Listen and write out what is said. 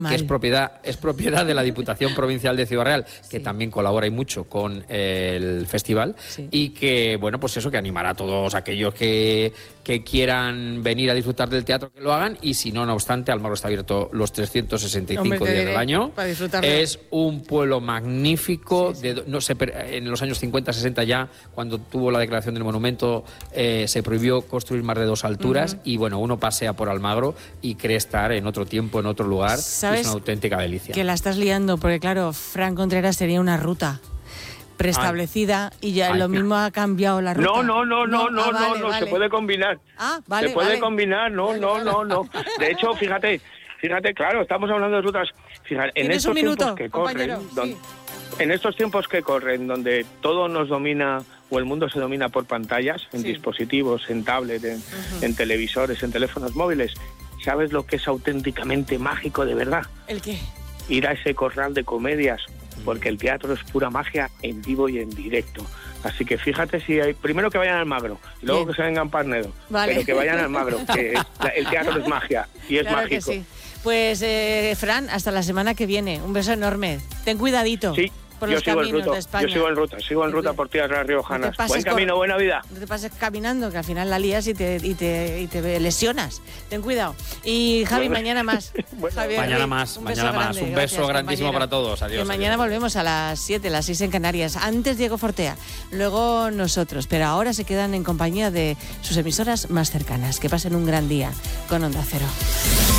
que es propiedad de la Diputación Provincial de Ciudad Real, que también colabora y mucho con el festival, y que, bueno, pues eso, que animará a todos aquellos que quieran venir a disfrutar del teatro, que lo hagan, y si no, no obstante, Almagro está abierto los 365 días del año. Es un pueblo magnífico. En los años 50, 60 ya, cuando tuvo la declaración del monumento, se prohibió construir más de 2 alturas, y bueno, uno pasea por Almagro y cree estar en otro tiempo, en otro lugar. Es una auténtica delicia. Que la estás liando, porque claro, Fran Contreras tenía una ruta preestablecida y ya lo mismo ha cambiado la ruta. No, se puede combinar. Se puede combinar, no. De hecho, fíjate, claro, estamos hablando de rutas. Fíjate, en estos tiempos que corren, en estos tiempos que corren, donde todo nos domina, o el mundo se domina por pantallas, en dispositivos, en tablet, en televisores, en teléfonos móviles, ¿sabes lo que es auténticamente mágico de verdad? ¿El qué? Ir a ese corral de comedias, porque el teatro es pura magia en vivo y en directo. Así que fíjate, si hay, primero que vayan al Almagro, y luego que se vengan Parnedo, pero que vayan al Almagro, que el teatro es magia y es mágico. Que sí. Pues, Fran, hasta la semana que viene. Un beso enorme. Ten cuidadito. Sí. Yo sigo en ruta por tierras riojanas. Buen camino, buena vida. No te pases caminando, que al final la lías y te lesionas. Ten cuidado. Y Javi, mañana más. Mañana más. Un beso grandísimo para todos. Adiós. Que mañana volvemos a las 7, las 6 en Canarias. Antes Diego Fortea, luego nosotros. Pero ahora se quedan en compañía de sus emisoras más cercanas. Que pasen un gran día con Onda Cero.